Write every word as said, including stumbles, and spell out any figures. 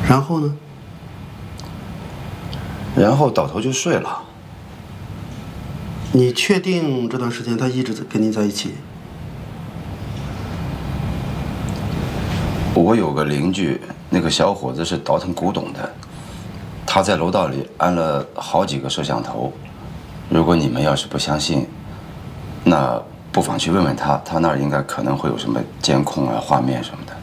然后呢？ 然后倒头就睡了。 你确定这段时间他一直跟你在一起？ 我有个邻居，那个小伙子是倒腾古董的，他在楼道里安了好几个摄像头。如果你们要是不相信，那不妨去问问他，他那儿应该可能会有什么监控啊、画面什么的。